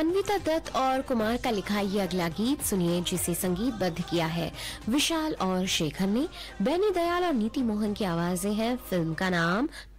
अन्विता दत्त और कुमार का लिखा ये अगला गीत सुनिए, जिसे संगीतबद्ध किया है विशाल और शेखर ने। बेनी दयाल और नीति मोहन की आवाजें हैं। फिल्म का नाम